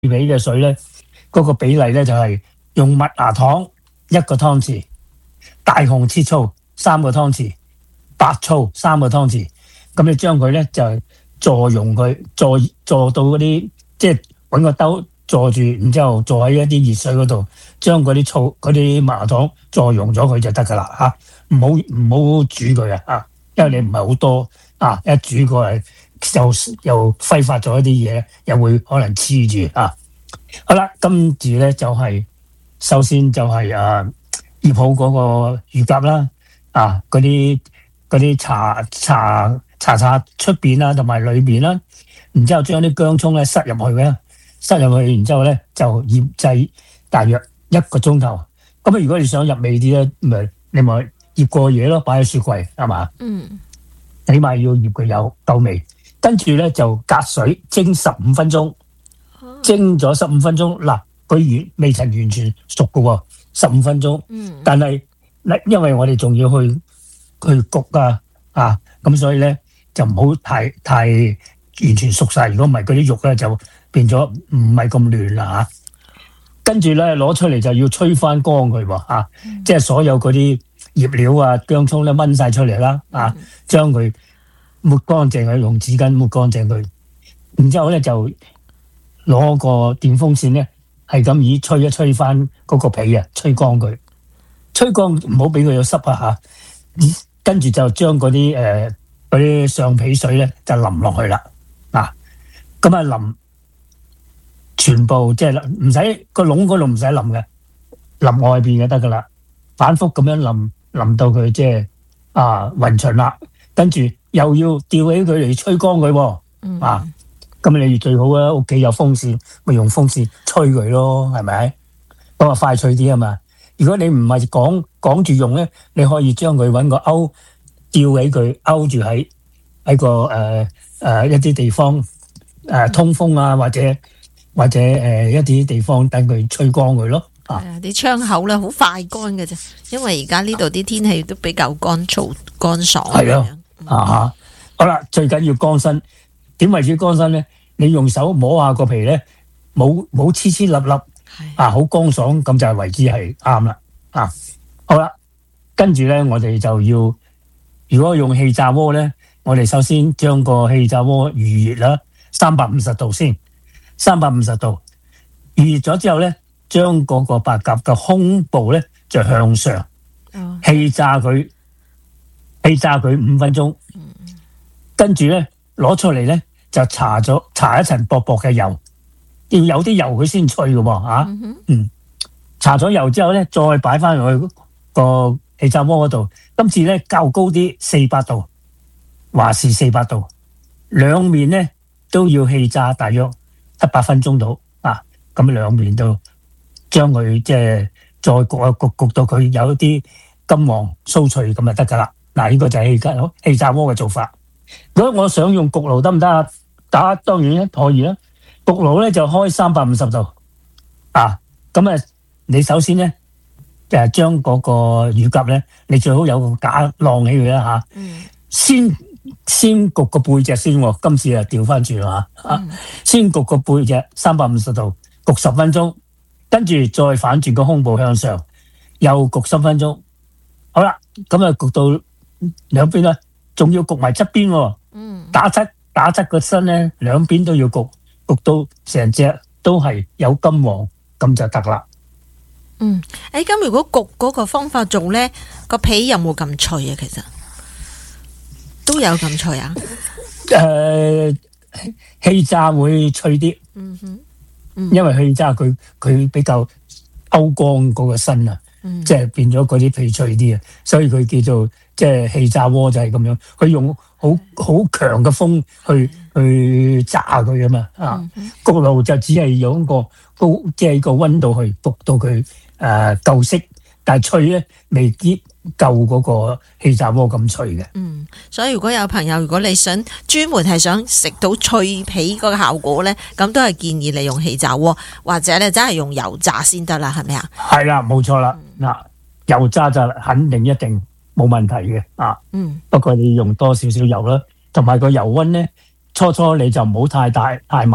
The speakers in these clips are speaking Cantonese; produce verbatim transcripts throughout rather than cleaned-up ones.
起嘅水咧，嗰個比例咧就係用麥芽糖一個湯匙，大紅切醋三個湯匙，白醋三個湯匙。咁你將佢咧就坐溶佢，坐坐到嗰啲即係揾個兜坐住，然之後坐喺一啲熱水嗰度，將嗰啲醋嗰啲麥芽糖坐溶咗佢就得噶啦嚇，唔好唔好煮佢啊嚇，因為你唔係好多啊，一煮過嚟又又揮發咗一啲嘢，又會可能黐住啊。好啦，跟住咧就係、是、首先就係、是、啊醃好嗰個乳鴿啦，啊嗰啲嗰啲茶茶茶茶出邊啦，同埋裏邊啦，然之後將啲薑葱咧塞入去嘅，塞入去，然之後咧就醃製大約一個鐘頭。咁啊，如果你想入味啲咧，咪你咪醃過嘢咯，擺喺雪櫃係嘛？ 嗯， 起碼要醃佢有夠味。跟住咧就隔水蒸十五分鐘，蒸咗十五分鐘，嗱佢完未曾完全熟嘅喎，十五分鐘。嗯，但係因為我哋仲要去去焗啊啊，咁所以咧就唔好太太完全熟晒。如果唔係嗰啲肉咧就變咗唔係咁嫩啦嚇。跟住咧攞出嚟就要吹翻乾佢喎嚇，嗯、即係所有嗰啲醃料啊、薑葱咧炆晒出嚟啦啊，將佢抹乾淨佢，用紙巾抹乾淨佢，然之後咧就攞個電風扇咧係咁以吹一吹翻嗰個皮啊，吹乾佢，吹乾唔好俾佢有濕啊嚇。跟住就將嗰啲誒嗰啲上皮水咧就淋落去啦，嗱咁啊淋全部即係唔使個籠嗰度唔使淋嘅，淋外邊就得噶啦，反覆咁樣淋淋到佢即係啊勻勻啦，跟住又要吊起佢嚟吹乾佢喎，嗯、啊咁你最好啊屋企有風扇，咪用風扇吹佢咯，係咪？咁啊快脆啲啊嘛。如果你唔係講講住用咧，你可以將佢揾個勾吊起佢，勾住喺喺個誒誒、呃、一啲地方誒、呃、通風啊，或者或者誒、呃、一啲地方等佢吹乾佢咯。啊， 啲窗口咧好快乾嘅啫，因為而家呢度啲天氣都比較乾燥乾爽。 係啊，啊好啦，最緊要乾身。點為之乾身咧？你用手摸下個皮咧，冇冇黐黐粒粒。啊，好乾爽，咁就係為之係啱啦。啊，好啦，跟住咧，我哋就要，如果用氣炸鍋咧，我哋首先將個氣炸鍋預熱啦，三百五十度先，三百五十度預熱咗之後咧，將嗰個白鴿嘅胸部咧就向上，氣炸佢，氣炸佢五分鐘，跟住咧攞出嚟咧就搽咗搽一層薄薄嘅油。要有啲油佢先脆嘅喎，嚇，嗯，搽咗油之後咧，再擺翻落去個氣炸鍋嗰度。今次咧較高啲，四百度，華氏四百度，兩面咧都要氣炸大約七八分鐘到啊。咁兩面都將佢即係再焗一焗，焗到佢有一啲金黃酥脆咁就得噶啦。嗱，呢個就係氣炸氣炸鍋嘅做法。如果我想用焗爐得唔得啊？打當然可以啦。焗爐咧就開三百五十度啊，咁啊，你首先咧誒將嗰個乳鴿咧，你最好有個架晾起佢啦吓，嗯、先先焗個背脊先，今次啊調翻轉啦吓，嗯、先焗個背脊三百五十度焗十分鐘，跟住再反轉個胸部向上，又焗十分鐘，好啦，咁啊焗到兩邊咧，仲要焗埋側邊，嗯、打側打側個身咧，兩邊都要焗。焗到成隻都係有金黃咁就得啦。 嗯，誒，咁如果焗嗰個方法做咧，個皮有冇咁脆啊？其實都有咁脆啊？ 誒、呃，氣炸會脆啲。嗯哼，嗯因為氣炸佢佢比較勾光嗰個身啊，嗯、即係變咗嗰啲皮脆啲啊，所以佢叫做即係氣炸鍋就係咁樣，佢用好好強嘅風去。去炸佢啊嘛，啊焗爐就只係用一個高，即係個溫度去焗到佢誒夠色，但係脆咧未必夠嗰個氣炸鍋咁脆嘅。 嗯，所以如果有朋友，如果你想專門係想食到脆皮嗰個效果咧，咁都係建議你用氣炸鍋，或者咧真係用油炸先得啦，係咪啊？ 係啦，冇錯啦。嗱、嗯，油炸就肯定一定冇問題嘅啊。嗯，不過你用多少少油啦，同埋個油溫咧。初初你就唔好太大太慢，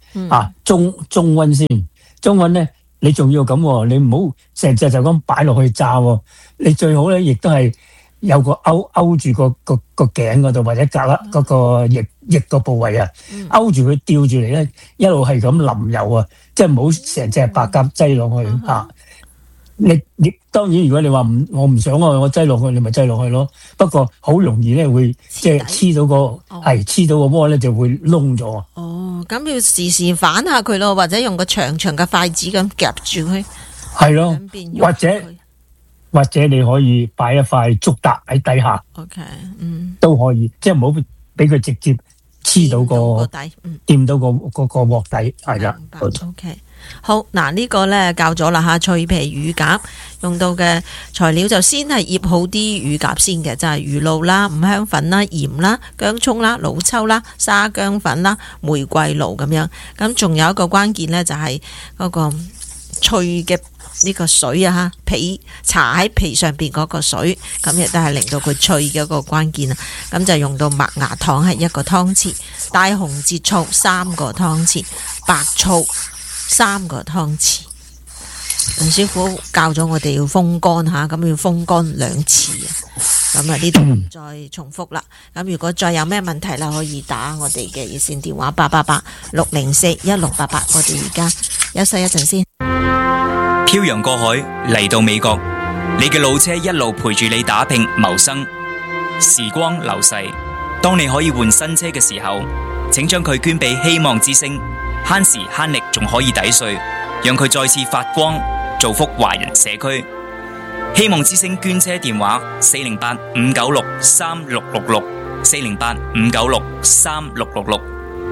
嗯、 啊，中中溫先，中溫咧你仲要咁喎，你唔好成隻就咁擺落去炸喎，你最好咧亦都係有個勾勾住個個個頸嗰度或者隔啦嗰個翼翼個部位啊，勾住佢吊住嚟咧，一路係咁淋油啊，即係唔好成隻白鴿擠落去嚇。你你當然如果你話唔我唔想啊，我擠落去你咪擠落去咯。不過好容易咧會即係黐到個係黐到個鍋咧就會燶咗。 哦，咁要時時反下佢咯，或者用個長長嘅筷子咁夾住佢。 係咯，或者或者你可以擺一塊竹笪喺底下。 OK， 嗯，都可以，即係唔好俾佢直接黐到個底， 掂到個個個鑊底，係啦。 OK。好嗱，呢個呢教咗啦吓，脆皮乳鴿用到嘅材料就先係醃好啲乳鴿先嘅，就係魚露啦、五香粉啦、鹽啦、薑蔥啦、老抽啦、沙薑粉啦、玫瑰露咁樣。咁仲有一個關鍵呢，就係嗰個脆嘅呢個水啊吓，皮搽喺皮上邊嗰個水，咁亦都係令到佢脆嘅一個關鍵啊。咁就用到麥芽糖係一個湯匙，大紅浙醋三個湯匙，白醋三個湯匙。梁師傅教咗我哋要風乾吓，咁要風乾兩次啊。咁啊呢度唔再重複啦。咁如果再有咩問題啦，可以打我哋嘅熱線電話八八八六零四一六八八。我哋而家休息一陣先。 漂洋過海嚟到美國，你嘅老車一路陪住你打拼謀生。時光流逝，當你可以換新車嘅時候，請將佢捐俾希望之星，慳時慳力仲可以抵稅，讓佢再次發光，造福華人社區。希望之星捐車電話：四零八五九六三六六六，四零八五九六三六六六。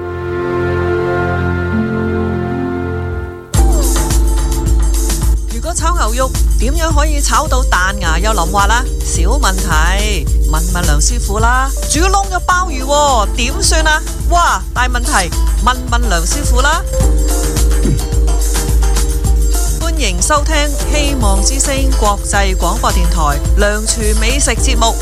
如果炒牛肉點樣可以炒到彈牙又腍滑啦？小問題，問問梁師傅啦。煮燶咗鮑魚點算啊？哇，大問題，問問梁師傅啦。歡迎收聽希望之聲國際廣播電台梁廚美食節目。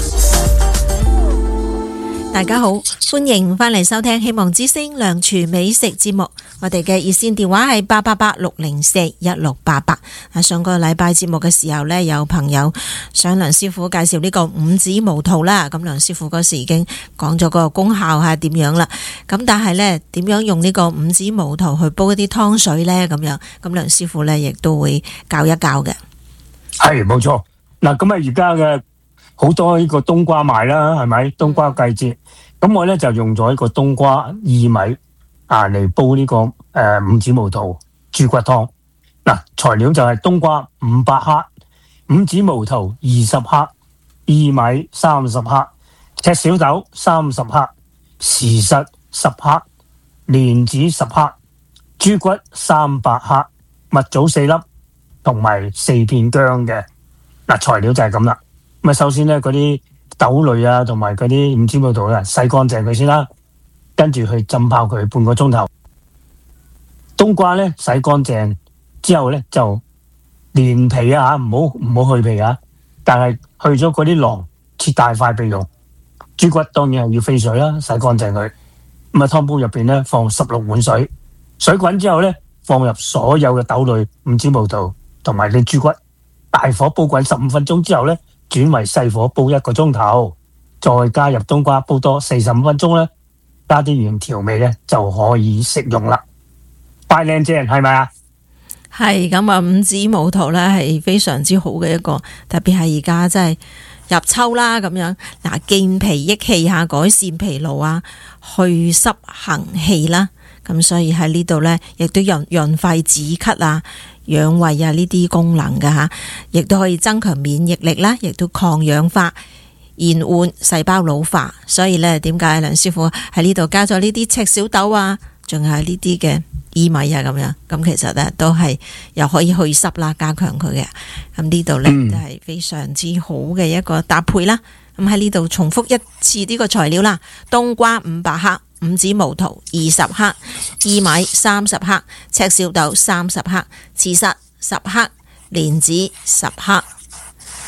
大家好，歡迎翻嚟收聽希望之聲梁廚美食節目。我哋嘅熱線電話係八八八六零四一六八八。上個禮拜節目嘅時候呢，有朋友想梁師傅介紹呢個五指毛肚啦。咁梁師傅嗰時已經講咗個功效係點樣啦。咁但係呢，點樣用呢個五指毛肚去煲一啲湯水呢？咁樣咁梁師傅呢亦都會教一教嘅。 係冇錯。嗱，咁啊而家嘅好多呢個冬瓜賣啦，係咪？冬瓜季節，咁我咧就用咗一個冬瓜薏米啊嚟煲呢、這個誒、呃、五指毛肚豬骨湯。嗱、啊，材料就係冬瓜五百克、五指毛肚二十克、薏米三十克、赤小豆三十克、時實十克、蓮子十克、豬骨三百克、蜜棗四粒，同埋四片薑嘅。嗱、啊，材料就係咁啦。咁啊，首先咧嗰啲豆類啊，同埋嗰啲五指毛肚啊，洗乾淨佢先啦，跟住去浸泡佢半個鐘頭。冬瓜咧洗乾淨之後咧就連皮啊，唔好唔好去皮啊，但係去咗嗰啲囊，切大塊備用。豬骨當然係要飛水啦，洗乾淨佢。咁啊，湯煲入邊咧放十六碗水，水滾之後咧放入所有嘅豆類、五指毛肚同埋啲豬骨，大火煲滾十五分鐘之後咧，轉為細火煲一個鐘頭，再加入冬瓜煲多四十五分鐘咧，加啲鹽調味咧就可以食用啦。快靚正係咪啊？ 係咁啊，五指毛肚咧係非常之好嘅一個，特別係而家真係入秋啦咁樣。嗱，健脾益氣下，改善疲勞啊，去濕行氣啦。咁所以喺呢度咧，亦都有潤肺止咳啊、養胃啊呢啲功能㗎吓，亦都可以增強免疫力啦，亦都抗氧化、延緩細胞老化。所以咧，點解梁師傅喺呢度加咗呢啲赤小豆啊，仲有呢啲嘅薏米啊咁樣？咁其實咧都係又可以去濕啦，加強佢嘅。咁呢度咧都係非常之好嘅一個搭配啦。咁喺呢度重複一次呢個材料啦：冬瓜五百克。五指毛肚二十克，薏米三十克，赤小豆三十克，茨實十克，蓮子十克。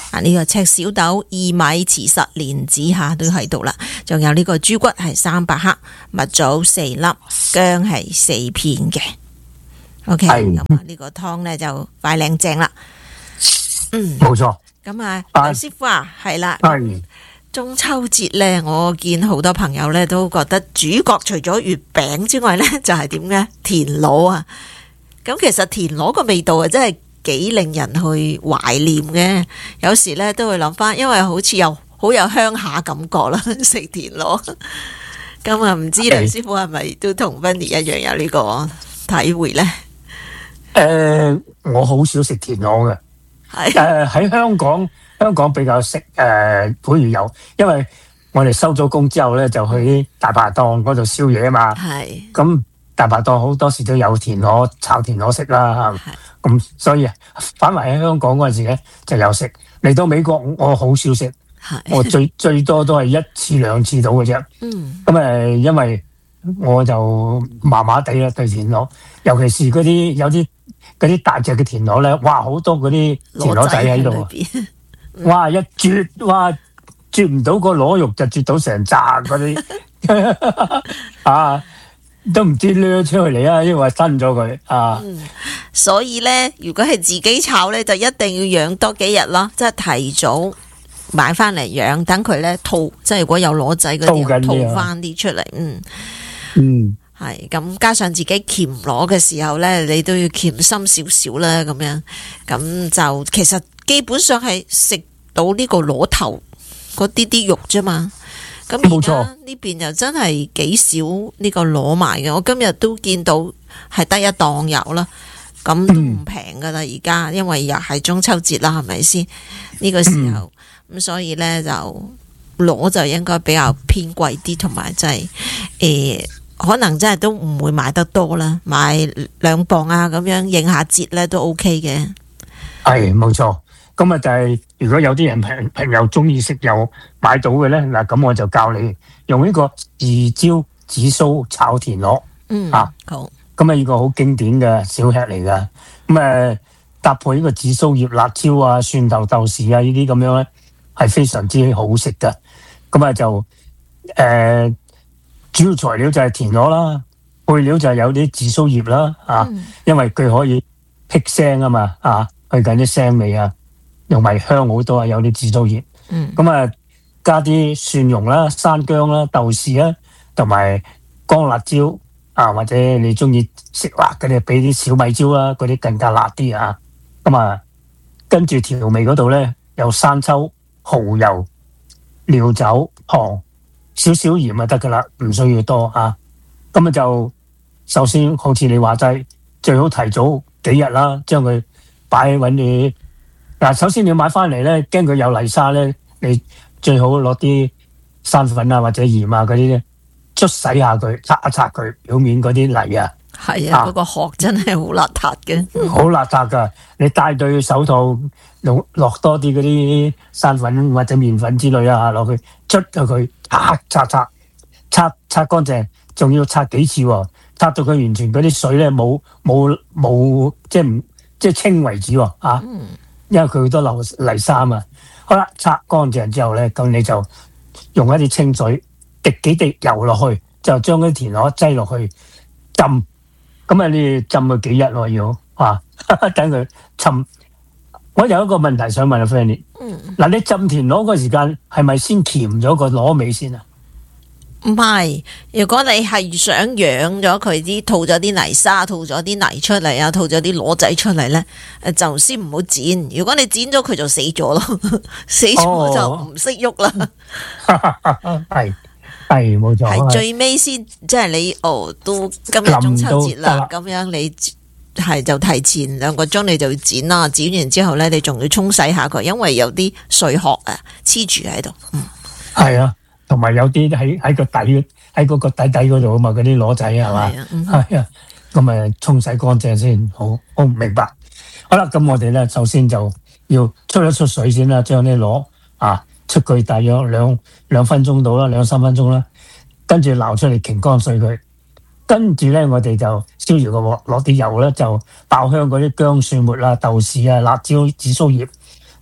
啊，呢個赤小豆、薏米、慈實、蓮子嚇都喺度啦。仲有呢個豬骨係三百克，蜜棗四粒，薑係四片嘅。OK，咁啊呢個湯咧就快靚正啦。嗯， 冇錯。 咁啊，劉師傅啊，係啦。 係中秋節咧，我見好多朋友咧都覺得主角除咗月餅之外咧，就係點嘅田螺啊。咁其實田螺個味道啊，真係幾令人去懷念嘅。有時咧都會諗翻，因為好似又好有鄉下感覺啦，食田螺。咁啊，唔知梁師傅係咪都同 Vinny 一樣有呢個體會咧？ 誒、呃，我好少食田螺嘅。係誒喺香港，香港比較食誒，譬如有，因為我哋收咗工之後咧，就去啲大排檔嗰度宵夜啊嘛。係咁大排檔好多時都有田螺炒田螺食啦。咁所以反為喺香港嗰陣時咧就有食。嚟到美國我好少食，我最最多都係一次兩次到嘅啫。嗯。咁誒，因為我就麻麻地啦對田螺，尤其是嗰啲有啲。嗰啲大隻嘅田螺咧，哇！好多嗰啲田螺仔喺度啊！哇！一啜，哇！啜唔到個螺肉就啜到成紮嗰啲啊！都唔知掠出去嚟啊，因為新咗佢啊、嗯。 所以咧，如果係自己炒咧，就一定要養多幾日咯，即係提早買翻嚟養，等佢咧吐，即係如果有螺仔嗰啲吐翻啲出嚟。嗯嗯。係咁，加上自己鉗螺嘅時候咧，你都要鉗深少少啦，咁樣咁就其實基本上係食到呢個螺頭嗰啲啲肉啫嘛。咁而家呢邊又真係幾少呢個螺賣嘅，我今日都見到係得一檔有啦，咁都唔平噶啦而家，因為又係中秋節啦，係咪先呢個時候咁，嗯、所以咧就螺就應該比較偏貴啲，同埋真係誒。可能真係都唔會買得多啦，買兩磅啊咁樣應下節咧都 OK 嘅。 係冇錯，咁啊就係如果有啲人朋朋友中意食又買到嘅咧，嗱咁我就教你用呢個豉椒紫蘇炒田螺。嗯，啊好，咁啊呢個好經典嘅小吃嚟噶。咁誒搭配呢個紫蘇葉、辣椒啊、蒜頭、豆豉啊呢啲咁樣咧，係非常之好食噶。咁啊就誒。呃主要材料就係田螺啦，配料就係有啲紫蘇葉啦，啊，嗯、因為佢可以辟腥啊嘛，啊，去緊啲腥味啊，又咪香好多啊，有啲紫蘇葉，嗯，咁啊加啲蒜蓉啦、山薑啦、豆豉啦，同埋乾辣椒啊，或者你中意食辣嘅，你俾啲小米椒啦，嗰啲更加辣啲啊，咁啊跟住調味嗰度咧有生抽、蠔油、料酒、糖。少少鹽就得噶啦，唔需要多啊。咁啊就首先好似你話齋，最好提早幾日啦，將佢擺喺搵你。嗱，首先你要買翻嚟咧，驚佢有泥沙咧，你最好攞啲生粉啊或者鹽啊嗰啲咧，捽洗下佢，擦一擦佢表面嗰啲泥啊。 係啊，嗰、啊、個殼真係好邋遢嘅。 好邋遢噶，你戴對手套，落落多啲嗰啲生粉或者麵粉之類啊落去，捽咗佢。擦擦擦擦擦乾淨，仲要擦幾次喎？擦到佢完全嗰啲水咧冇冇冇，即係唔即係清為止喎啊！因為佢好多流泥沙啊。好啦，擦乾淨之後咧，咁你就用一啲清水滴幾滴油落去，就將啲田螺擠落去浸。咁啊，你浸佢幾日喎要啊？等佢浸。我有一個問題想問阿 Fanny， 嗱，你浸田螺嗰時間係咪先鉗咗個螺尾先啊？ 唔係，如果你係想養咗佢啲，吐咗啲泥沙，吐咗啲泥出嚟啊，吐咗啲螺仔出嚟咧，就先唔好剪。如果你剪咗佢就死咗咯，死咗就唔識喐啦。 係係冇錯， 係最尾先，即係你哦，都今日中秋節啦，咁樣你。係就提前兩個鐘你就剪啦，剪完之後咧，你仲要沖洗下佢，因為有啲碎殼啊黐住喺度。嗯，係啊，同埋有啲喺喺個底喺嗰個底底嗰度啊嘛，嗰啲螺仔係嘛，係啊，咁咪沖洗乾淨先，好，好明白。好啦，咁我哋咧首先就要出一出水先啦，將啲螺啊出佢大約兩兩分鐘到啦，兩三分鐘啦，跟住撈出嚟擎乾水佢。跟住咧，我哋就燒住個鑊，攞啲油咧就爆香嗰啲薑蒜末啊、豆豉啊、辣椒、紫蘇葉，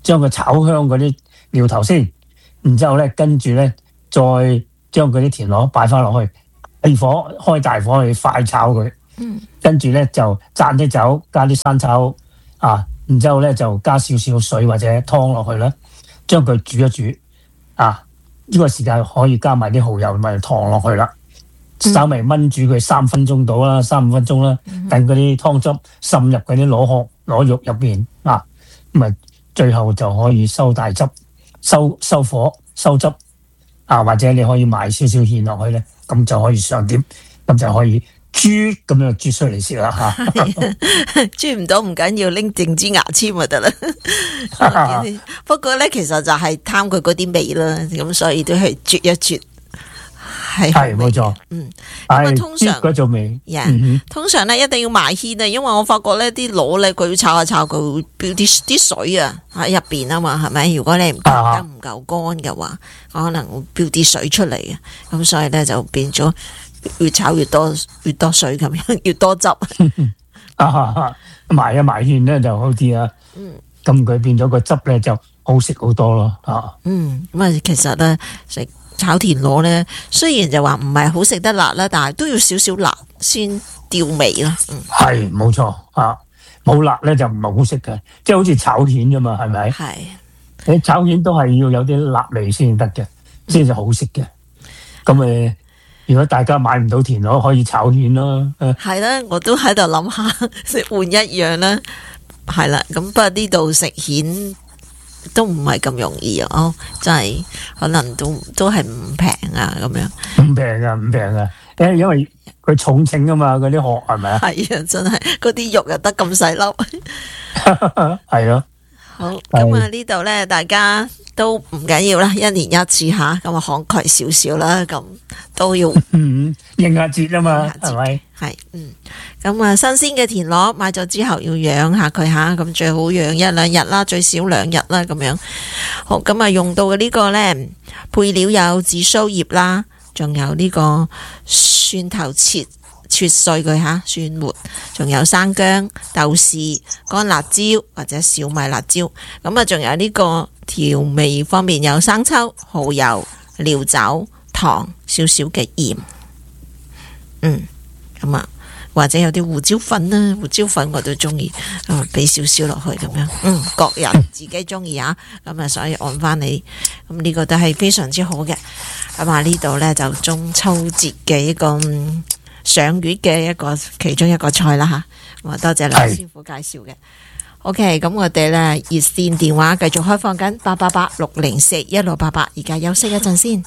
將佢炒香嗰啲苗頭先，然之後咧跟住咧再將嗰啲田螺擺翻落去，細火開大火去快炒佢。 嗯， 跟住咧就灒啲酒，加啲生抽啊，然之後咧就加少少水或者湯落去啦，將佢煮一煮啊。呢個時間可以加埋啲蠔油同埋糖落去啦，稍微燜煮佢三分鐘到啦，三五分鐘啦，等嗰啲湯汁滲入嗰啲螺殼、螺肉入邊啊，咁啊最後就可以收大汁、收收火、收汁啊，或者你可以埋少少芡落去咧，咁就可以上碟，咁就可以煮咁樣煮出嚟食啦嚇。 煮唔到唔緊要，拎定支牙籤就得啦。不過咧，其實就係貪佢嗰啲味啦，咁所以都係啜一啜。係係冇錯， 嗯，咁啊通常嗰種味， yeah, 嗯、 通常咧一定要埋芡啊，因為我發覺咧啲螺咧佢要炒下炒，佢會飆啲啲水啊喺入邊啊嘛，係咪？如果你唔炒得唔夠乾嘅話，啊、可能會飆啲水出嚟嘅，咁所以咧就變咗越炒越多越多水咁樣，越多汁。 啊，埋一埋芡咧就好啲啊，咁佢、嗯、變咗個汁咧就好食好多咯，啊， 嗯，咁啊其實咧食炒田螺咧，雖然就話唔係好食得辣啦，但係都要少少辣先調味啦。嗯，係冇錯啊，冇辣咧就唔係好食嘅，即係好似炒蜆啫嘛，係咪？ 係， 你炒蜆都係要有啲辣味先得嘅，先至好食嘅。咁誒，如果大家買唔到田螺，可以炒蜆咯。 係啦，我都喺度諗下食換一樣啦。係啦，咁不過呢度食蜆都唔係咁容易啊！哦，真係可能都都係唔平啊，咁樣唔平啊，唔平啊！誒，因為佢重稱啊嘛，嗰啲殼係咪啊？ 係啊，真係嗰啲肉又得咁細粒， 係咯。 好，咁啊呢度咧，大家都唔緊要啦，一年一次吓，咁啊慷慨少少啦，咁都要嗯應下節啊嘛，係咪？ 係嗯，咁啊新鮮嘅田螺買咗之後要養下佢吓，咁最好養一兩日啦，最少兩日啦，咁樣。好，咁啊用到嘅呢個咧配料有紫蘇葉啦，仲有呢個蒜頭切切碎佢吓，蒜末，仲有生薑、豆豉、乾辣椒或者小米辣椒。咁啊，仲有呢個調味方面有生抽、蠔油、料酒、糖、少少嘅鹽。嗯，咁啊，或者有啲胡椒粉啦，胡椒粉我都中意，啊，俾少少落去咁樣。嗯，各人自己中意啊。咁啊，所以按翻你，咁呢個都係非常之好嘅。咁啊，呢度呢，就中秋節嘅一個。上月嘅一個其中一個菜啦吓，咁啊多謝梁師傅介紹嘅。OK，咁我哋咧熱線電話繼續開放緊八八八六零四一六八八，而家休息一陣先。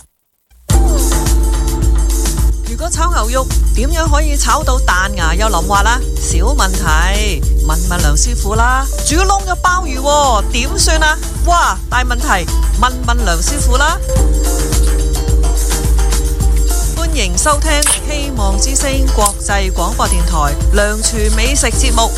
如果炒牛肉點樣可以炒到彈牙又腍滑啦？小問題，問問梁師傅啦。煮燶咗鮑魚點算啊？哇，大問題，問問梁師傅啦。歡迎收聽希望之聲國際廣播電台梁廚美食節目。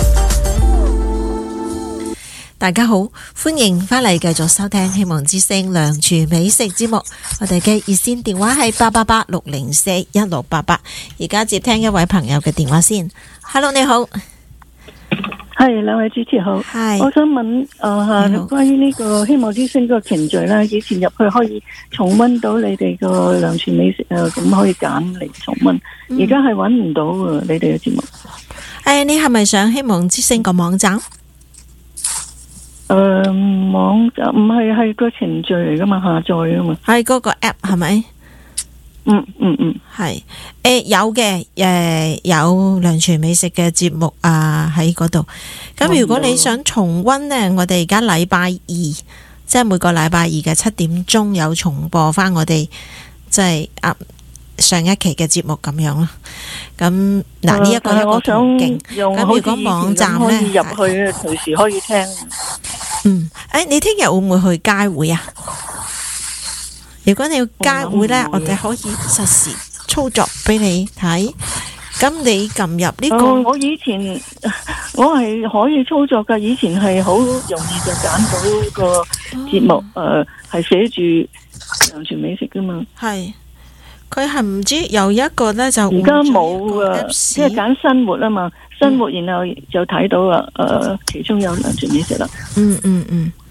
大家好，歡迎翻嚟繼續收聽希望之聲梁廚美食節目。我哋嘅熱線電話係八八八六零四一六八八。而家接聽一位朋友嘅電話先。Hello， 你好。 係，兩位主持好。 係， 我想問誒、呃、關於呢個希望之星個程序咧，以前入去可以重溫到你哋個梁廚美食啊，咁可以揀嚟重溫。而家係搵唔到啊，你哋嘅節目。 誒，你係咪上希望之星個網站？誒、 呃，網站唔係，係個程序嚟噶嘛，下載噶嘛。係嗰個 app 係咪？ 嗯嗯嗯， 係誒有嘅誒有梁廚美食嘅節目啊喺嗰度。咁如果你想重溫呢，我哋而家禮拜二即係每個禮拜二嘅七點鐘有重播翻我哋即係啊上一期嘅節目咁樣咯。咁嗱呢一個一個途徑。咁如果網站呢， 可以入去隨時可以聽。 嗯，誒你聽日會唔會去街會啊？如果你要街會呢，我哋可以實時操作俾你睇。咁你撳入呢、這個、 呃，我以前我係可以操作噶，以前係好容易就揀到個節目，誒係寫住梁廚美食噶嘛。係， 佢係唔知有一個呢，就而家冇啊，即係揀生活啊嘛，生活然後就睇到啦，誒、呃、其中有梁廚美食啦。 嗯嗯嗯。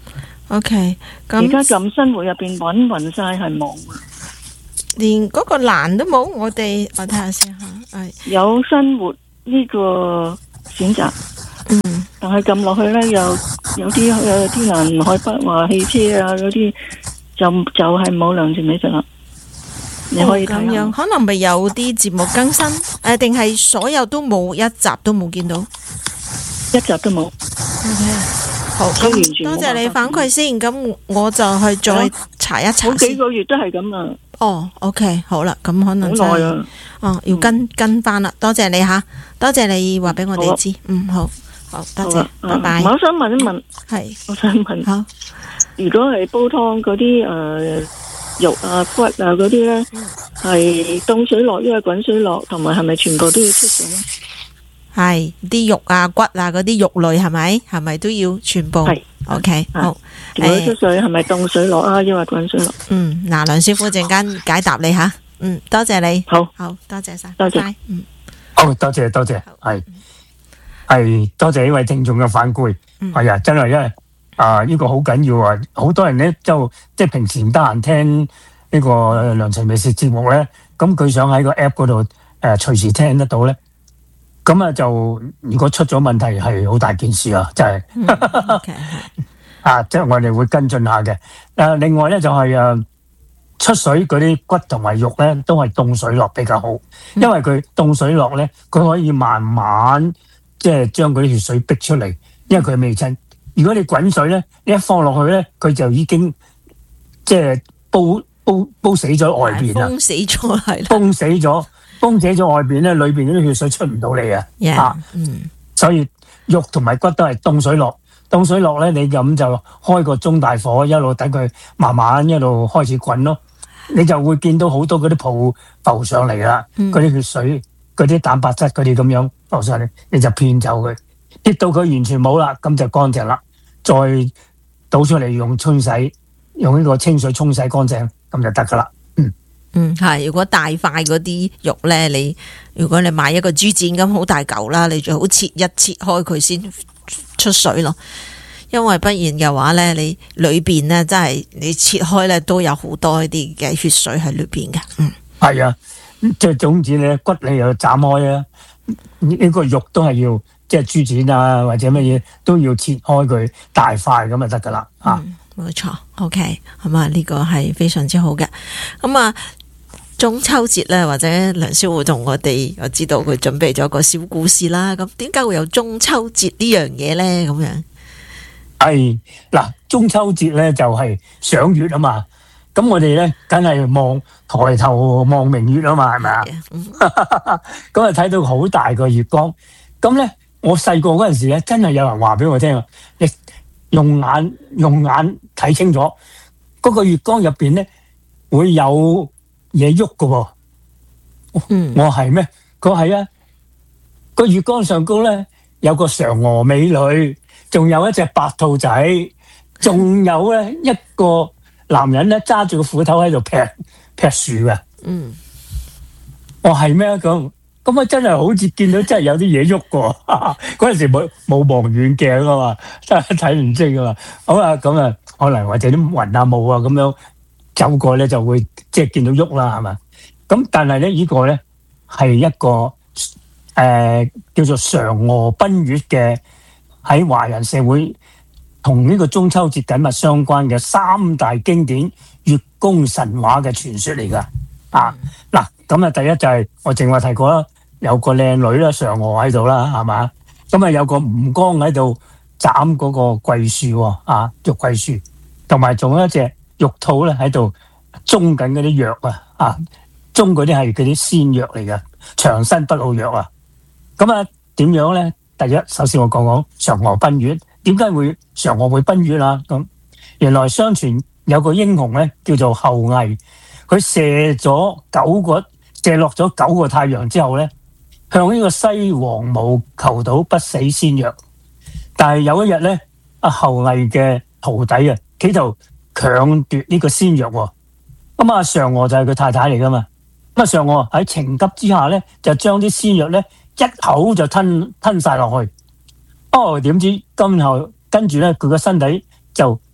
OK，咁而家咁生活入邊揾暈晒係冇， 連嗰個欄都冇。我哋我睇下先吓，係有生活呢個選擇， 嗯， 但係撳落去咧，有有啲有啲欄海北話汽車啊嗰啲，就就係冇良田美食啦。你可以咁睇下， 樣，可能咪有啲節目更新誒，定係所有都冇，一集都冇見到。 一集都冇。 OK， 好， 佢完全咁多謝冇辦法你反饋先，咁我就去再查一查好幾先。 個月都係咁啦， 哦，OK，好啦，咁可能真係好耐啊。 哦，要跟跟翻啦。多謝你吓，多謝你話俾我哋知。嗯，好，好，多謝，拜拜。 我想問一問， 係， 我想問， 好， 如果係煲湯嗰啲誒肉啊骨啊嗰啲咧，係凍水落，因為滾水落，同埋係咪全部都要出水咧？ 係啲肉啊骨啊嗰啲肉類係咪？係咪都要全部？ 係 OK，好。 如果出水係咪凍水落啊，因為滾水落？ 嗯，嗱，梁師傅陣間解答你吓。嗯，多謝你。 好， 好多謝晒， 多謝拜拜。嗯， 好，多謝多謝，係係多謝呢位聽眾嘅反饋。 嗯係啊，真係因為啊呢個好緊要啊，好多人咧就即係平時唔得閒聽呢個良辰美食節目咧，咁佢想喺個 app 嗰度誒隨時聽得到咧，咁啊就如果出咗問題係好大件事啊，真係。 嗯，OK，係啊，即係我哋會跟進下嘅。誒，另外咧就係誒出水嗰啲骨同埋肉咧，都係凍水落比較好，因為佢凍水落咧，佢可以慢慢即係將嗰啲血水逼出嚟，因為佢未浸。如果你滾水咧，你一放落去咧，佢就已經即係煲煲煲死咗外邊啦， 封死咗係啦。 封死咗，封死咗外邊咧，裏邊嗰啲血水出唔到嚟啊。 Yeah， 啊， 嗯所以肉同埋骨都係凍水落。凍水落咧，你咁就開個中大火，一路等佢慢慢一路開始滾咯。你就會見到好多嗰啲泡浮上嚟啦， 嗯嗰啲血水、嗰啲蛋白質嗰啲咁樣浮上嚟，你就騙走佢，跌到佢完全冇啦，咁就乾淨啦。再倒出嚟用沖洗，用呢個清水沖洗乾淨，咁就得噶啦。嗯， 嗯，係。如果大塊嗰啲肉咧，你如果你買一個豬展咁好大嚿啦，你最好切一切開佢先出水咯。因為不然嘅話咧，你裏邊咧真係你切開咧都有好多啲嘅血水喺裏邊嘅。嗯， 係啊，即係總之咧，骨你又斬開啊，呢個肉都係要即係豬展啊或者乜嘢都要切開佢大塊咁就得噶啦。啊， 冇錯。OK，咁啊呢個係非常之好嘅。咁啊中秋節咧，或者梁師傅同我哋，我知道佢準備咗個小故事啦。咁點解會有中秋節呢樣嘢咧？咁樣係嗱，中秋節咧就係賞月啊嘛，咁我哋咧梗係望抬頭望明月啊嘛，係咪啊？ 嗯咁啊睇到好大個月光，咁咧我細個嗰陣時咧，真係有人話俾我聽，你用眼用眼睇清楚，嗰個月光入邊咧會有嘢喐噶喎。 嗯我係咩？佢係啊，個月光上高咧有個嫦娥美女，仲有一隻白兔仔，仲有咧一個男人咧揸住個斧頭喺度劈劈樹嘅。 嗯， 我係咩咁？咁啊真係好似見到真係有啲嘢喐過。嗰陣時冇冇望遠鏡啊嘛，真係睇唔清啊嘛。好啊，咁啊可能或者啲雲啊霧啊咁樣走過咧就會即係見到喐啦，係嘛？咁但係咧呢個咧係一個誒、呃、叫做嫦娥奔月嘅，喺華人社會同呢個中秋節緊密相關嘅三大經典月宮神話嘅傳說嚟噶。啊嗱，咁啊第一就係我正話提過啦，有個靚女啦，嫦娥喺度啦，係嘛？咁啊有個吳剛喺度斬嗰個桂樹喎，啊玉桂樹，同埋仲有一隻玉兔咧喺度種緊嗰啲藥啊，啊種嗰啲係嗰啲仙藥嚟嘅，長生不老藥啊。咁啊點樣咧？第一，首先我講講嫦娥奔月，點解會嫦娥會奔月啊？咁原來相傳有個英雄咧叫做后羿，佢射咗九個射落咗九個太陽之後咧，向呢個西王母求到不死仙藥。但係有一日咧，阿后羿嘅徒弟啊，企圖強奪呢個仙藥喎。咁啊，嫦娥就係佢太太嚟噶嘛。咁啊，嫦娥喺情急之下咧，就將啲仙藥咧一口就吞吞晒落去。哦，點知今後跟住咧，佢個身體就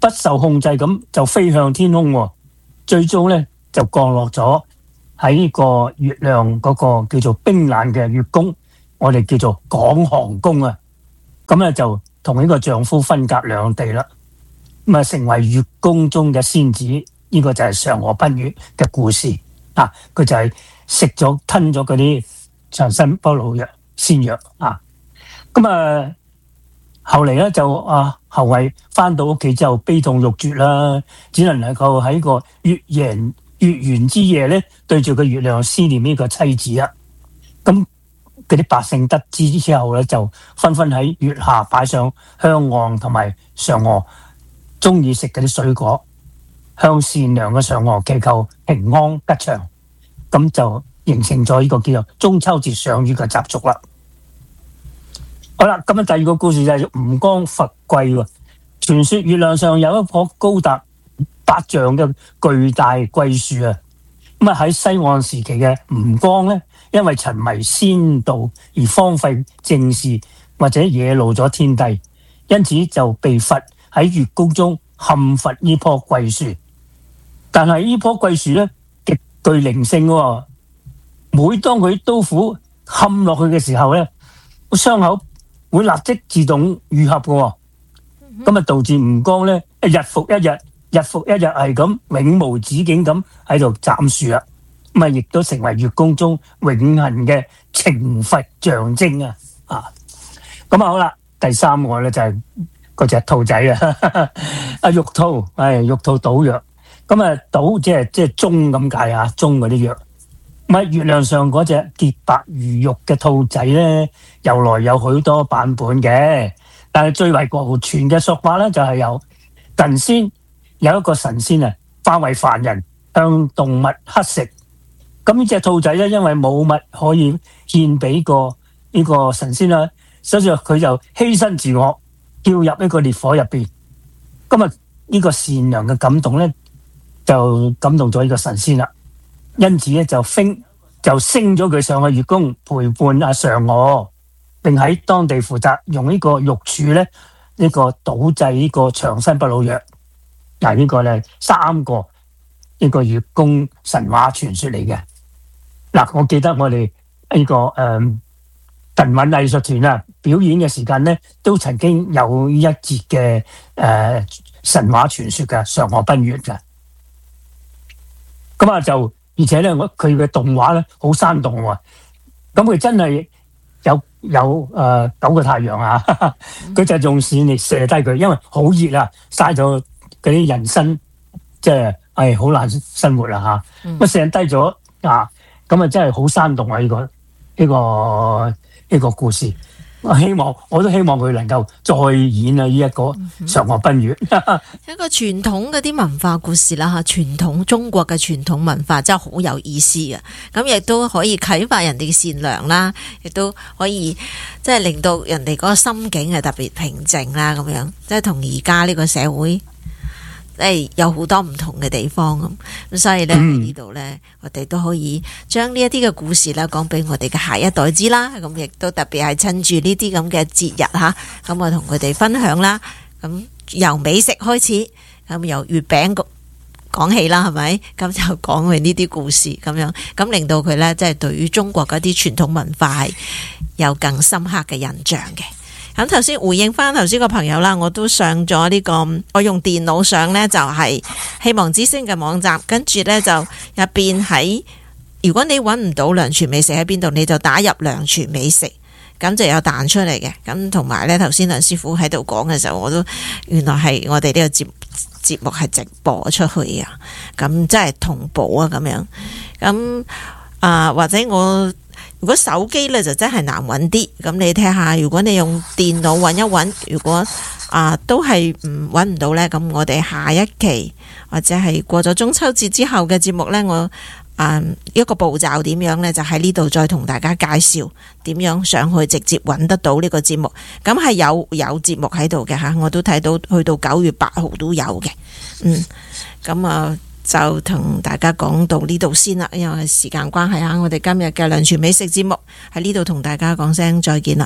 不受控制咁就飛向天空喎，最終咧就降落咗喺呢個月亮嗰個叫做冰冷嘅月宮，我哋叫做廣寒宮啊。咁咧就同呢個丈夫分隔兩地啦，咁啊成為月宮中嘅仙子。呢、這個就係嫦娥奔月嘅故事啊！佢就係食咗吞咗嗰啲長生不老藥仙藥啊！咁啊後嚟咧就啊後羿翻到屋企之後悲痛欲絕啦，只能能夠喺個月圓月圓之夜咧對住個月亮思念呢個妻子啊！咁嗰啲百姓得知之後咧，就紛紛喺月下擺上香案同埋嫦娥中意食嗰啲水果，向善良嘅嫦娥祈求平安吉祥，咁就形成咗呢個叫做中秋節賞月嘅習俗啦。好啦，咁啊第二個故事就係吳剛伐桂喎。傳說月亮上有一棵高達八丈嘅巨大桂樹啊。咁啊喺西漢時期嘅吳剛咧，因為沉迷仙道而荒廢政事或者惹怒咗天帝，因此就被罰喺月宮中砍伐呢棵桂樹。但係呢棵桂樹咧極具靈性喎，每當佢刀斧砍落去嘅時候咧，個傷口會立即自動愈合嘅，咁啊導致吳剛咧日復一日、日復一日係咁永無止境咁喺度斬樹啦，咁啊亦都成為月宮中永恆嘅懲罰象徵啊！啊，咁啊好啦，第三個咧就係嗰隻兔仔啊，阿玉兔，係玉兔搗藥，咁啊搗即係即係盅咁解啊，盅嗰啲藥。咁喺月亮上嗰隻潔白如玉嘅兔仔咧，由來有許多版本嘅，但係最為流傳嘅說法咧，就係有神仙有一個神仙啊，化為凡人向動物乞食。咁呢隻兔仔咧，因為冇物可以獻俾個呢個神仙啦，所以佢就犧牲自我，跳入呢個烈火入邊。咁啊，呢個善良嘅感動咧，就感動咗呢個神仙啦。因此咧就升就升咗佢上去月宮陪伴阿嫦娥，並喺當地負責用呢個玉柱咧呢個倒製呢個長生不老藥。嗱，呢個咧三個呢個月宮神話傳說嚟嘅。嗱，我記得我哋呢個誒神韻藝術團啊表演嘅時間咧，都曾經有一節嘅誒神話傳說嘅嫦娥奔月嘅。咁啊就。而且咧，我佢嘅動畫咧好生動喎。咁佢真係有有誒、呃、九個太陽啊！佢就用線嚟射低佢，因為好熱啊，曬咗嗰啲人身，即係係好難生活啦嚇。咁、嗯、射低咗啊，咁啊真係好生動啊！呢、這個呢、這個呢、這個故事。我希望我都希望佢能夠再演啊！呢一個嫦娥奔月， 一個傳統嗰啲文化故事啦嚇，傳統中國嘅傳統文化真係好有意思嘅。咁亦都可以啟發人哋善良啦，亦都可以即係令到人哋嗰個心境係特別平靜啦。咁樣即係同而家呢個社會誒有好多唔同嘅地方咁，咁所以咧喺呢度咧，我哋都可以將呢一啲嘅故事咧講俾我哋嘅下一代知啦。咁亦都特別係趁住呢啲咁嘅節日吓，咁我同佢哋分享啦。咁由美食開始，咁由月餅講起啦，係咪？咁就講佢呢啲故事咁樣，咁令到佢咧即係對於中國嗰啲傳統文化係有更深刻嘅印象嘅。咁頭先回應翻頭先個朋友啦，我都上咗呢、這個，我用電腦上呢，就係希望之星嘅網站，跟住呢，就入邊喺，如果你揾唔到梁廚美食喺邊度，你就打入梁廚美食，咁就有彈出嚟嘅。咁同埋呢，頭先梁師傅喺度講嘅時候，我都原來係我哋呢個節節目係直播出去啊，咁即係同步啊咁樣。咁啊、呃、或者我。如果手機咧就真係難揾啲，咁你睇下，如果你用電腦揾一揾，如果啊、呃、都係唔揾唔到呢，咁我哋下一期或者係過咗中秋節之後嘅節目呢，我啊、呃、一個步驟點樣呢？就喺呢度再同大家介紹點樣上去直接揾得到呢個節目，咁係有有節目喺度嘅吓，我都睇到去到九月八號都有嘅，嗯，咁啊。就同大家講到呢度先啦，因為時間關係啊，我哋今日嘅梁廚美食節目喺呢度同大家講聲再見啦，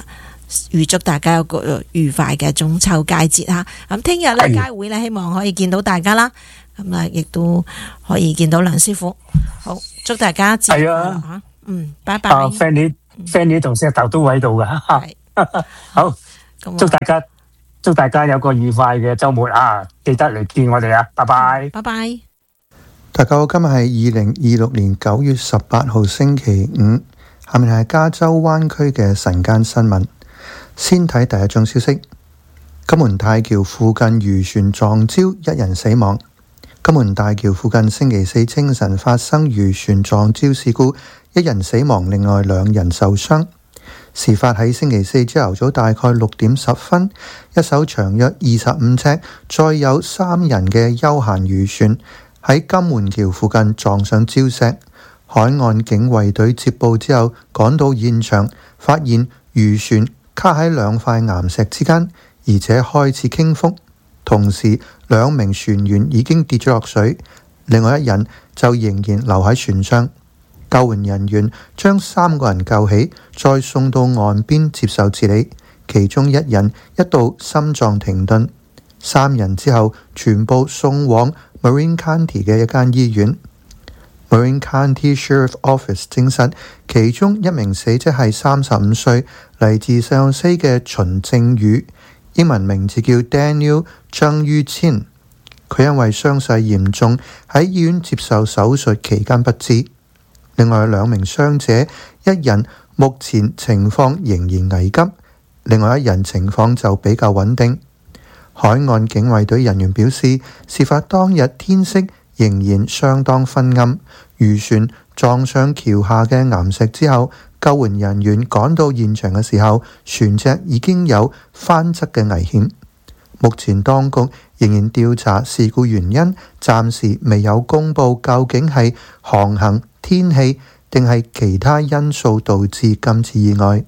預祝大家有個愉快嘅中秋佳節嚇。咁聽日咧街會咧，希望可以見到大家啦。咁啊，亦都可以見到梁師傅。好，祝大家節日快樂嚇。嗯，拜拜。 啊 Fanny、Fanny 同石頭都喺度㗎。好，祝大家祝大家有個愉快嘅週末啊！記得嚟見我哋啊！拜拜。 拜拜。 大家好，今日係二零二六年九月十八號星期五。下面係加州灣區嘅晨間新聞。先睇第一宗消息：金門大橋附近漁船撞礁，一人死亡。金門大橋附近星期四清晨發生漁船撞礁事故，一人死亡，另外兩人受傷。事發喺星期四朝頭早大概六點十分，一艘長約二十五尺、載有三人嘅休閒漁船喺金門橋附近撞上礁石。海岸警衛隊接報之後趕到現場，發現漁船卡喺兩塊岩石之間，而且開始傾覆。同時，兩名船員已經跌咗落水，另外一人就仍然留喺船上。救援人員將三個人救起，再送到岸邊接受治理。其中一人一度心臟停頓，三人之後全部送往 Marin County 嘅一間醫院。Marin County Sheriff Office 證實，其中一名死者係三十五歲，嚟自聖荷西嘅秦正宇，英文名字叫 Daniel 張于千。佢因為傷勢嚴重，喺醫院接受手術期間不治。另外兩名傷者，一人目前情況仍然危急，另外一人情況就比較穩定。海岸警衛隊人員表示，事發當日天色仍然相當昏暗，漁船撞上橋下嘅岩石之後，救援人員趕到現場嘅時候，船隻已經有翻側嘅危險。目前當局仍然調查事故原因，暫時未有公布究竟係航行、天氣定係其他因素導致今次意外。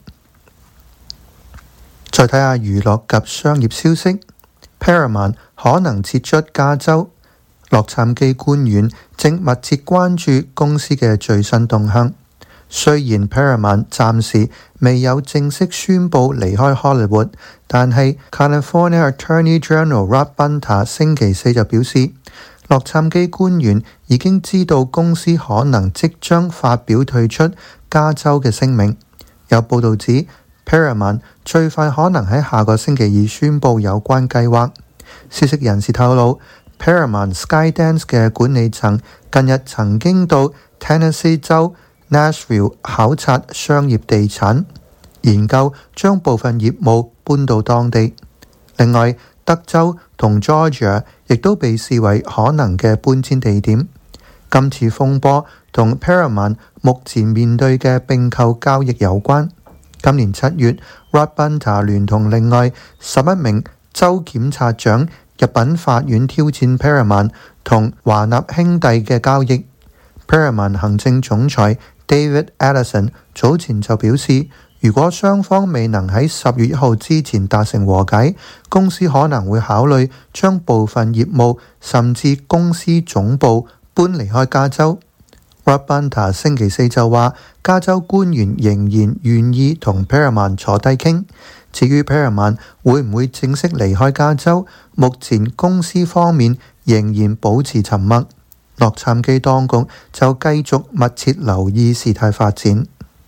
再睇下娛樂及商業消息， Paramount 可能撤出加州。洛杉磯官員正密切關注公司嘅最新動向。雖然 Paramount 暫時未有正式宣布離開 Hollywood， 但係 California Attorney General Rob Bonta 星期四就表示，洛杉磯官員已經知道公司可能即將發表退出加州嘅聲明。有報導指 Paramount 最快可能喺下個星期二宣布有關計劃。消息人士透露，Paramount Skydance 嘅管理層近日曾經到 Tennessee 州 Nashville 考察商業地產，研究將部分業務搬到當地。另外，德州同 Georgia 亦都被視為可能嘅搬遷地點。今次風波同 Paramount 目前面對嘅併購交易有關。今年七月 Rob Bonta 聯同另外十一名州檢察長入稟法院挑戰 Paramount 同華納兄弟嘅交易。Paramount 行政總裁 David Ellison 早前就表示，如果雙方未能喺十月一號之前達成和解，公司可能會考慮將部分業務甚至公司總部搬離開加州。Rob Bonta 星期四就話，加州官員仍然願意同 Paramount 坐低傾。至於 Paramount 會唔會正式離開加州，目前公司方面仍然保持沉默。洛杉磯當局就繼續密切留意事態發展。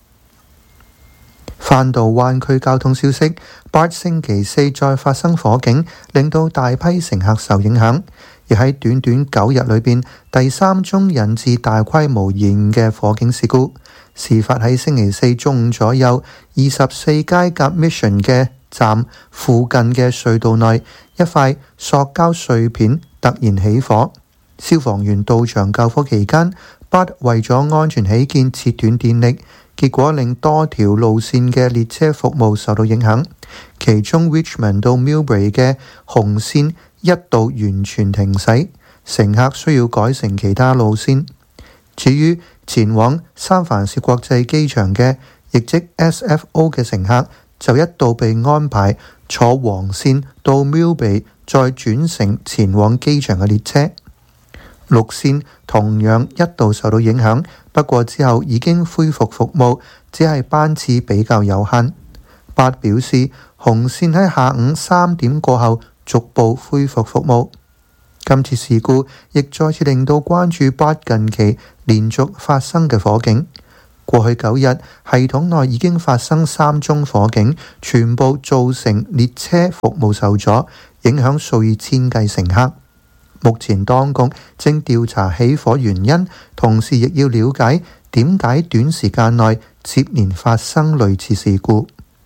翻到灣區交通消息，B A R T星期四再發生火警，令到大批乘客受影響，而喺短短九日裏邊，第三宗引致大規模延誤嘅火警事故。事發喺星期四中午左右，二十四街夾 Mission 嘅站附近嘅隧道內，一塊塑膠碎片突然起火。消防員到場救火期間，B A R T為咗安全起見切斷電力，結果令多條路線嘅列車服務受到影響。其中 Richmond 到 Millbrae 嘅紅線一度完全停駛，乘客需要改乘其他路線。至於前往三藩市國際機場嘅，亦即 S F O 嘅乘客，就一度被安排坐黃線到 Millbrae，再轉乘前往機場嘅列車。綠線同樣一度受到影響，不過之後已經恢復服務，只係班次比較有限。B 八表示，紅線喺下午三點過後逐步恢復服務。今次事故亦再次令到關注八近期連續發生嘅火警。過去九日，系統內已經發生三宗火警，全部造成列車服務受阻，影響數以千計乘客。目前當局正調查起火原因，同時亦要了解點解短時間內接連發生類似事故。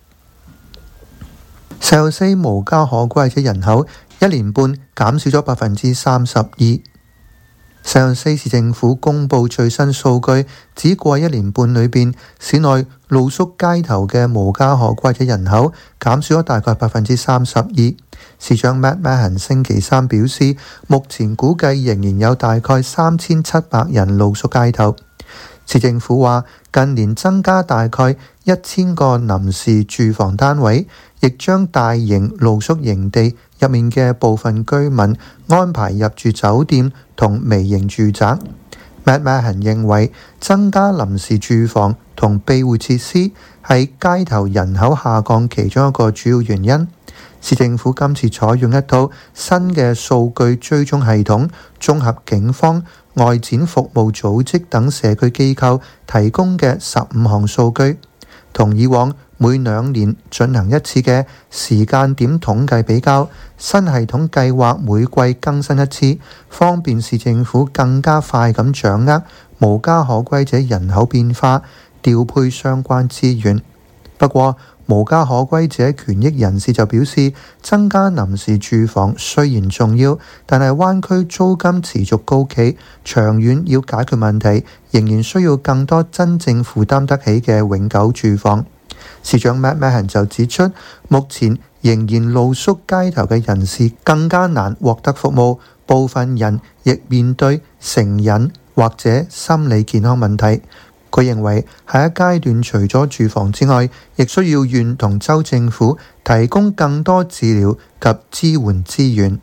石油四無家可歸者人口一年半減少咗百分之三十二。石油四市政府公布最新數據，指過一年半裏邊，市內露宿街頭嘅無家可歸者人口減少咗大概百分之三十二。市長 Matt Mahan 星期三表示，目前估計仍然有大概三千七百人露宿街頭。市政府話，近年增加大概一千個臨時住房單位，亦將大型露宿營地入面嘅部分居民安排入住酒店同微型住宅。Matt Mahan 認為，增加臨時住房同庇護設施係街頭人口下降其中一個主要原因。市政府今次採用一套新嘅數據追蹤系統，綜合警方、外展服務組織等社區機構提供嘅十五項數據，同以往每兩年進行一次嘅時間點統計比較。新系統計劃每季更新一次，方便市政府更加快咁掌握無家可歸者人口變化，調配相關資源。不過，無家可歸者權益人士就表示，增加臨時住房雖然重要，但係灣區租金持續高企，長遠要解決問題，仍然需要更多真正負擔得起嘅永久住房。市長 Matt Mahan 就指出，目前仍然露宿街頭嘅人士更加難獲得服務，部分人亦面對成癮或者心理健康問題。佢認為下一階段除咗住房之外，亦需要縣同州政府提供更多治療及支援資源。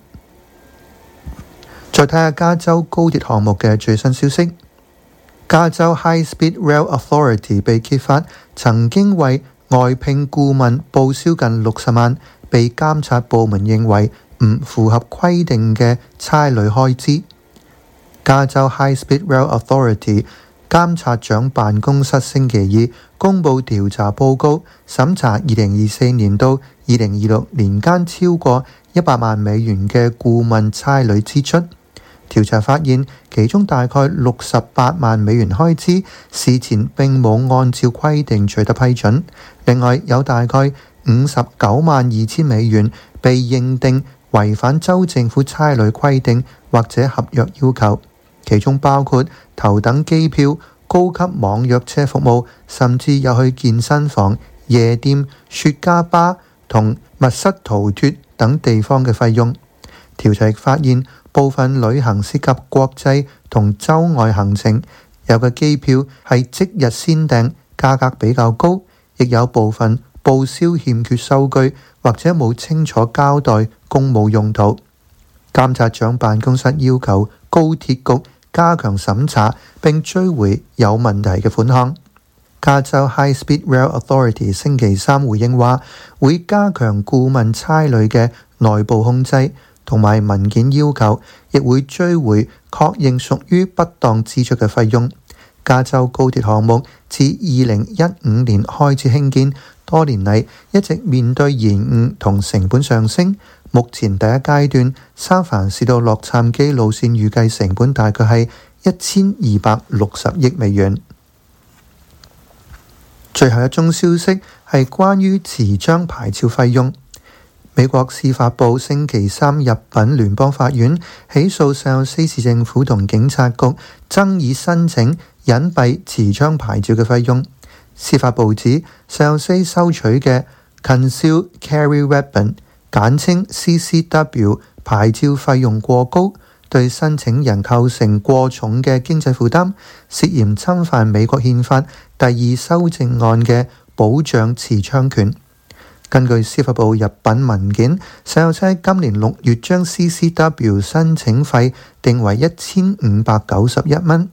再睇下加州高鐵項目嘅最新消息，加州 High Speed Rail Authority 被揭發曾經為外聘顧問報銷近六十萬，被監察部門認為唔符合規定嘅差旅開支。加州 High Speed Rail Authority監察長辦公室星期二公佈調查報告，審查二零二四年到二零二六年間超過一百萬美元嘅顧問差旅支出。調查發現，其中大概六十八萬美元開支事前並冇按照規定取得批准，另外有大概五十九萬二千美元被認定違反州政府差旅規定或者合約要求，其中包括頭等機票、高級網約車服務，甚至有去健身房、夜店、雪茄吧同密室逃脫等地方嘅費用。調查亦發現，部分旅行涉及國際同州外行程，有嘅機票係即日先訂，價格比較高，亦有部分報銷欠缺收據或者冇清楚交代公務用途。監察長辦公室要求高鐵局加強審查並追回有問題嘅款項。加州 High Speed Rail Authority 星期三回應話，會加強顧問差旅嘅內部控制同埋文件要求，亦會追回確認屬於不當支出嘅費用。加州高鐵項目自二零一五年開始興建，多年嚟一直面對延誤同成本上升。目前第一階段三藩市到洛杉磯路線預計成本大概係一千二百六十億美元。最後一宗消息係關於持槍牌照費用。美國司法部星期三入稟聯邦法院，起訴聖路西市政府同警察局爭議申請隱蔽持槍牌照嘅費用。司法部指聖路西收取嘅 Concealed Carry Weapon 簡稱 C C W 牌照費用過高，對申請人構成過重嘅經濟負擔，涉嫌侵犯美國憲法第二修正案嘅保障持槍權。根據司法部入稟文件，聖路西今年六月將 C C W 申請費定為一千五百九十一蚊。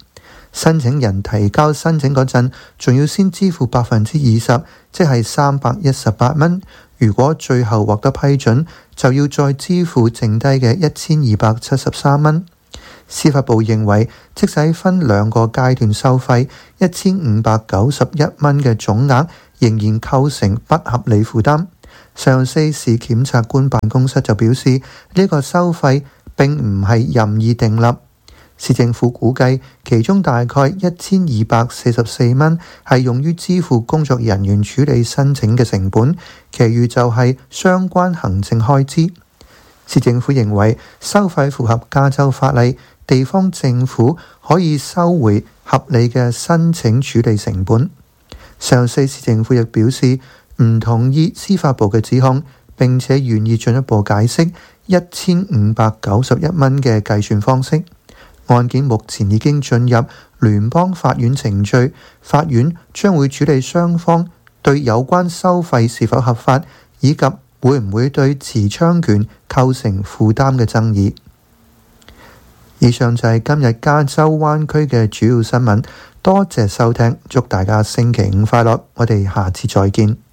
申請人提交申請嗰陣，仲要先支付百分之二十，即係三百一十八蚊。如果最後獲得批准，就要再支付剩低嘅一千二百七十三蚊。司法部認為，即使分兩個階段收費，一千五百九十一蚊嘅總額仍然構成不合理負擔。上西市檢察官辦公室就表示，呢個收費並唔係任意訂立。市政府估計，其中大概一千二百四十四蚊係用於支付工作人員處理申請嘅成本，其餘就係相關行政開支。市政府認為收費符合加州法例，地方政府可以收回合理嘅申請處理成本。上西市政府亦表示唔同意司法部嘅指控，並且願意進一步解釋一千五百九十一蚊嘅計算方式。案件目前已經進入聯邦法院程序，法院將會處理雙方對有關收費是否合法，以及會唔會對持槍權構成負擔嘅爭議。以上就係今日加州灣區嘅主要新聞，多謝收聽，祝大家星期五快樂，我哋下次再見。